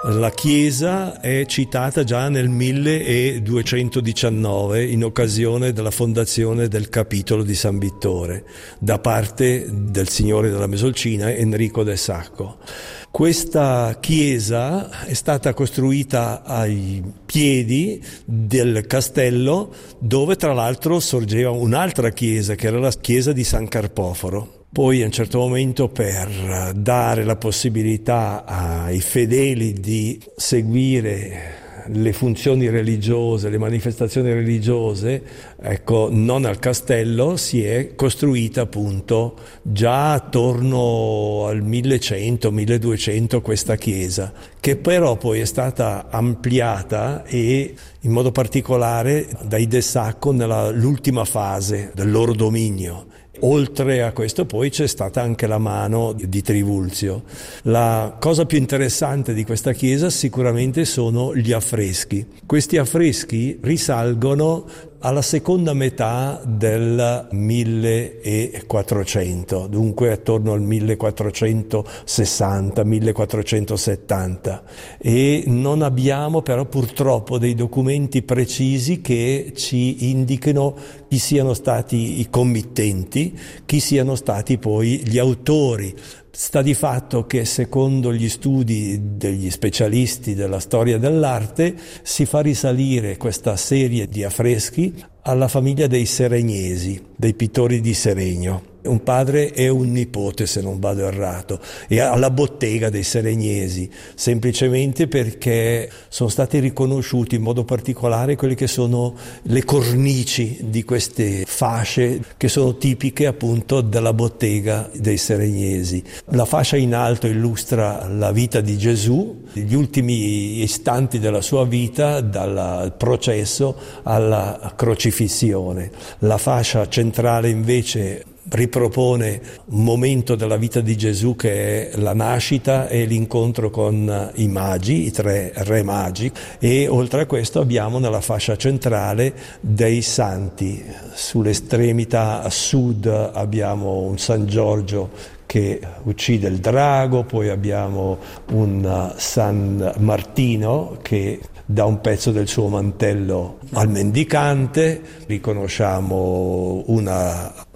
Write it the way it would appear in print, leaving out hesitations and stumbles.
La chiesa è citata già nel 1219 in occasione della fondazione del capitolo di San Vittore da parte del signore della Mesolcina, Enrico de Sacco. Questa chiesa è stata costruita ai piedi del castello, dove tra l'altro sorgeva un'altra chiesa, che era la chiesa di San Carpoforo. Poi a un certo momento, per dare la possibilità ai fedeli di seguire le funzioni religiose, le manifestazioni religiose, non al castello, si è costruita appunto già attorno al 1100-1200 questa chiesa, che però poi è stata ampliata e in modo particolare dai De Sacco nell'ultima fase del loro dominio. Oltre a questo poi c'è stata anche la mano di Trivulzio. La cosa più interessante di questa chiesa sicuramente sono gli affreschi. Questi affreschi risalgono alla seconda metà del 1400, dunque attorno al 1460-1470, e non abbiamo però purtroppo dei documenti precisi che ci indichino chi siano stati i committenti, chi siano stati poi gli autori. Sta di fatto che secondo gli studi degli specialisti della storia dell'arte si fa risalire questa serie di affreschi alla famiglia dei Seregnesi, dei pittori di Seregno. Un padre e un nipote, se non vado errato, e alla bottega dei Seregnesi, semplicemente perché sono stati riconosciuti in modo particolare quelle che sono le cornici di queste fasce che sono tipiche appunto della bottega dei Seregnesi. La fascia in alto illustra la vita di Gesù, gli ultimi istanti della sua vita, dal processo alla crocifissione. La fascia centrale invece ripropone un momento della vita di Gesù che è la nascita e l'incontro con i magi, i 3 re magi, e oltre a questo abbiamo nella fascia centrale dei santi. Sull'estremità a sud abbiamo un San Giorgio che uccide il drago, poi abbiamo un San Martino che dà un pezzo del suo mantello al mendicante, riconosciamo una